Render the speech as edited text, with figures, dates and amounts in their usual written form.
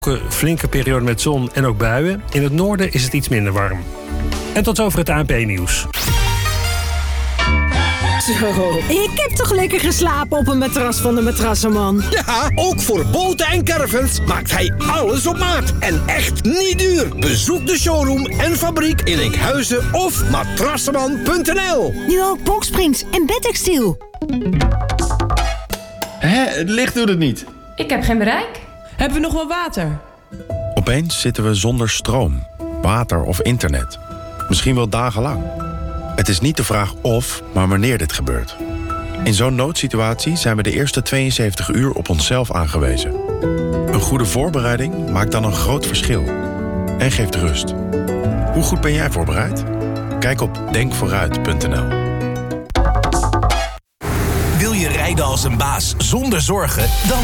Flinke periode met zon en ook buien. In het noorden is het iets minder warm. En tot zover het ANP-nieuws. Zo, ik heb toch lekker geslapen op een matras van de Matrassenman. Ja, ook voor boten en caravans maakt hij alles op maat. En echt niet duur. Bezoek de showroom en fabriek in Enkhuizen of matrassenman.nl. Nu ook boxsprings en bedtextiel. Het licht doet het niet. Ik heb geen bereik. Hebben we nog wel water? Opeens zitten we zonder stroom, water of internet. Misschien wel dagenlang. Het is niet de vraag of, maar wanneer dit gebeurt. In zo'n noodsituatie zijn we de eerste 72 uur op onszelf aangewezen. Een goede voorbereiding maakt dan een groot verschil. En geeft rust. Hoe goed ben jij voorbereid? Kijk op denkvooruit.nl. Wil je rijden als een baas zonder zorgen? Dan